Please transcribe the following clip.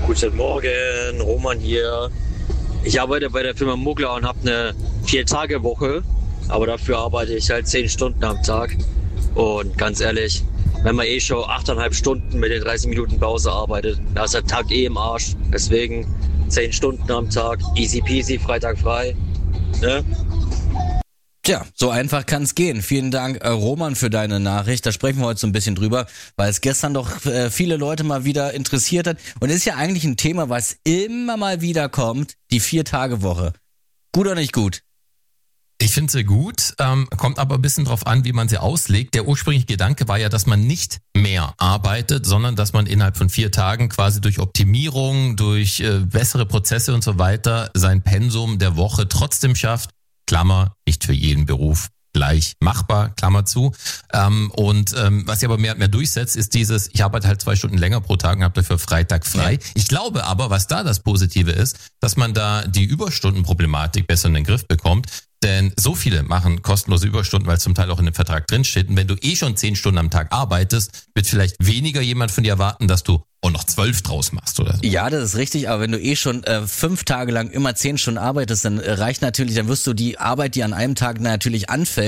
Guten Morgen, Roman hier. Ich arbeite bei der Firma Muggler und habe eine 4-Tage-Woche, aber dafür arbeite ich halt 10 Stunden am Tag. Und ganz ehrlich, wenn man schon 8,5 Stunden mit den 30 Minuten Pause arbeitet, da ist der Tag im Arsch. Deswegen 10 Stunden am Tag, easy peasy, Freitag frei. Ne? Tja, so einfach kann's gehen. Vielen Dank, Roman, für deine Nachricht. Da sprechen wir heute so ein bisschen drüber, weil es gestern doch viele Leute mal wieder interessiert hat. Und es ist ja eigentlich ein Thema, was immer mal wieder kommt, die 4-Tage-Woche. Gut oder nicht gut? Ich finde sie gut, kommt aber ein bisschen drauf an, wie man sie auslegt. Der ursprüngliche Gedanke war ja, dass man nicht mehr arbeitet, sondern dass man innerhalb von 4 Tagen quasi durch Optimierung, durch bessere Prozesse und so weiter sein Pensum der Woche trotzdem schafft. Klammer, nicht für jeden Beruf gleich machbar, Klammer zu. Was sich aber mehr durchsetzt, ist dieses, ich arbeite halt 2 Stunden länger pro Tag und habe dafür Freitag frei. Ja. Ich glaube aber, was da das Positive ist, dass man da die Überstundenproblematik besser in den Griff bekommt. Denn so viele machen kostenlose Überstunden, weil es zum Teil auch in dem Vertrag drinsteht. Und wenn du schon 10 Stunden am Tag arbeitest, wird vielleicht weniger jemand von dir erwarten, dass du auch noch 12 draus machst oder so. Ja, das ist richtig, aber wenn du schon 5 Tage lang immer 10 Stunden arbeitest, dann reicht natürlich, dann wirst du die Arbeit, die an einem Tag natürlich anfällt,